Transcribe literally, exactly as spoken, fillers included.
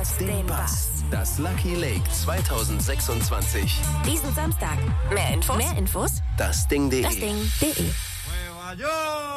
Bass, den Bass. Das Lucky Lake zweitausendsechsundzwanzig. Diesen Samstag. Mehr Infos? Mehr Infos? Das Ding.de. Das Ding.de.